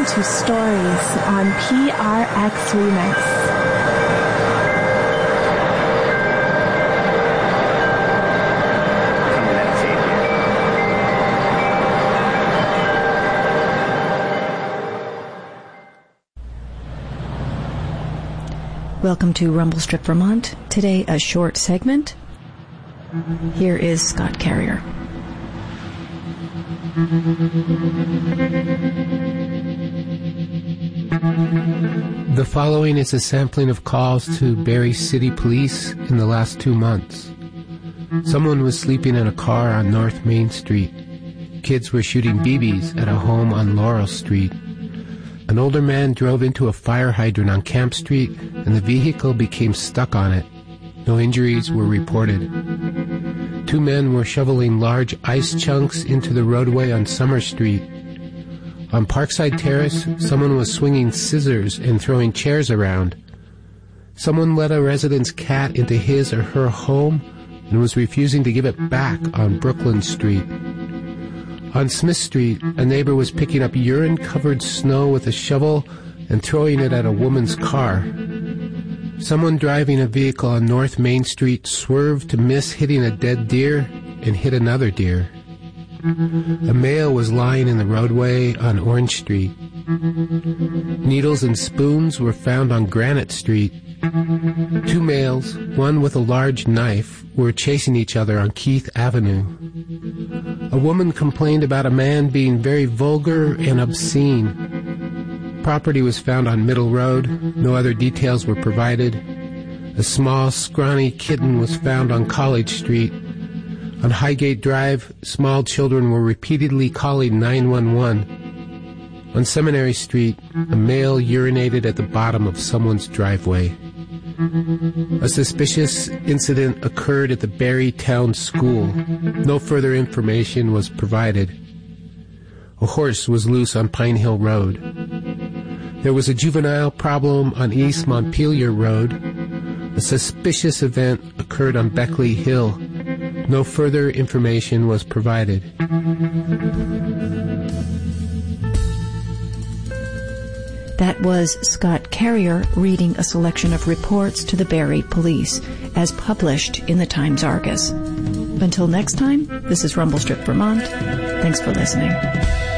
to Stories on PRX Remix. Welcome to Rumble Strip, Vermont. Today, a short segment. Here is Scott Carrier. The following is a sampling of calls to Barrie City Police in the last 2 months. Someone was sleeping in a car on North Main Street. Kids were shooting BBs at a home on Laurel Street. An older man drove into a fire hydrant on Camp Street, and the vehicle became stuck on it. No injuries were reported. 2 men were shoveling large ice chunks into the roadway on Summer Street. On Parkside Terrace, someone was swinging scissors and throwing chairs around. Someone let a resident's cat into his or her home and was refusing to give it back on Brooklyn Street. On Smith Street, a neighbor was picking up urine-covered snow with a shovel and throwing it at a woman's car. Someone driving a vehicle on North Main Street swerved to miss hitting a dead deer and hit another deer. A male was lying in the roadway on Orange Street. Needles and spoons were found on Granite Street. 2 males, one with a large knife, were chasing each other on Keith Avenue. A woman complained about a man being very vulgar and obscene. Property was found on Middle Road. No other details were provided. A small, scrawny kitten was found on College Street. On Highgate Drive, small children were repeatedly calling 911. On Seminary Street, a male urinated at the bottom of someone's driveway. A suspicious incident occurred at the Barrie Town School. No further information was provided. A horse was loose on Pine Hill Road. There was a juvenile problem on East Montpelier Road. A suspicious event occurred on Beckley Hill. No further information was provided. That was Scott Carrier reading a selection of reports to the Barrie Police, as published in the Times Argus. Until next time, this is Rumble Strip, Vermont. Thanks for listening.